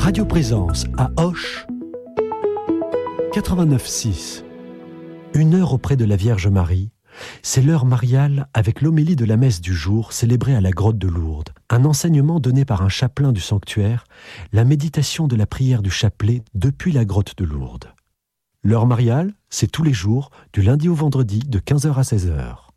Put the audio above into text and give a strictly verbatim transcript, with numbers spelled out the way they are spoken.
Radio Présence à Auch, quatre-vingt-neuf six. Une heure auprès de la Vierge Marie, c'est l'heure mariale avec l'homélie de la messe du jour célébrée à la grotte de Lourdes, un enseignement donné par un chapelain du sanctuaire, la méditation de la prière du chapelet depuis la grotte de Lourdes. L'heure mariale, c'est tous les jours, du lundi au vendredi, de quinze heures à seize heures.